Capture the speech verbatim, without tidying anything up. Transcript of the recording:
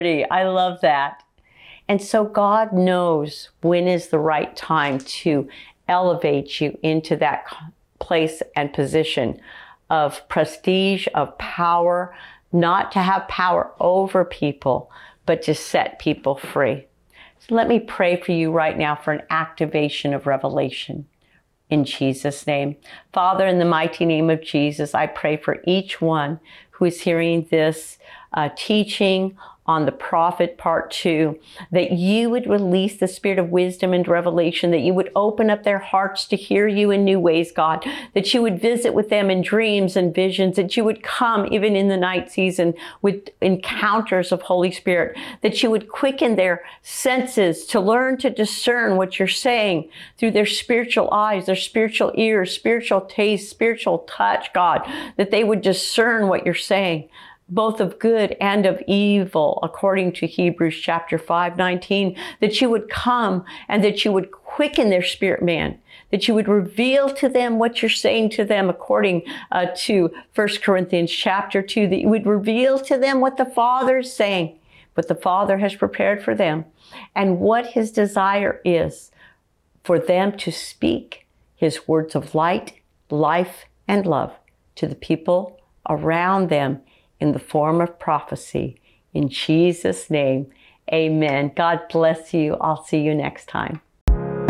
I love that. And so God knows when is the right time to elevate you into that place and position of prestige, of power, not to have power over people, but to set people free. So let me pray for you right now for an activation of revelation. In Jesus' name. Father, in the mighty name of Jesus, I pray for each one who is hearing this uh, teaching on the prophet part two, that you would release the spirit of wisdom and revelation, that you would open up their hearts to hear you in new ways, God, that you would visit with them in dreams and visions, that you would come even in the night season with encounters of Holy Spirit, that you would quicken their senses to learn to discern what you're saying through their spiritual eyes, their spiritual ears, spiritual taste, spiritual touch, God, that they would discern what you're saying, both of good and of evil, according to Hebrews chapter five, nineteen, that you would come and that you would quicken their spirit man, that you would reveal to them what you're saying to them, according uh, to First Corinthians chapter two, that you would reveal to them what the Father is saying, what the Father has prepared for them, and what his desire is for them to speak his words of light, life, and love to the people around them in the form of prophecy. In Jesus' name, amen. God bless you. I'll see you next time.